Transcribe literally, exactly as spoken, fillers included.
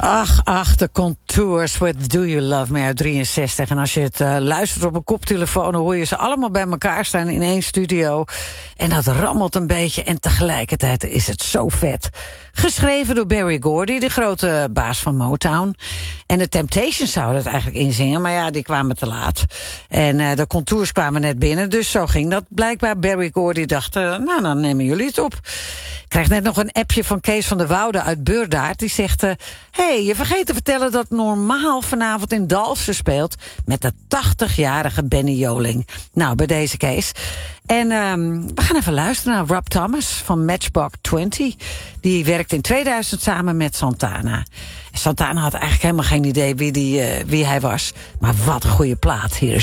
Ach, ach, de Contours with Do You Love Me uit drieënzestig. En als je het uh, luistert op een koptelefoon, dan hoor je ze allemaal bij elkaar staan in één studio. En dat rammelt een beetje en tegelijkertijd is het zo vet. Geschreven door Berry Gordy, de grote baas van Motown. En de Temptations zouden het eigenlijk inzingen, maar ja, die kwamen te laat. En uh, de Contours kwamen net binnen, dus zo ging dat. Blijkbaar Berry Gordy dacht, uh, nou, dan nemen jullie het op. Ik krijg net nog een appje van Kees van der Woude uit Beurdaard. Die zegt, hé, uh, hey, je vergeet te vertellen dat Normaal vanavond in Dalfsen speelt met de tachtigjarige Benny Joling. Nou, bij deze Kees. En um, we gaan even luisteren naar Rob Thomas van Matchbox twintig. Die werkt in tweeduizend samen met Santana. En Santana had eigenlijk helemaal geen idee wie, die, uh, wie hij was. Maar wat een goede plaat. Hier is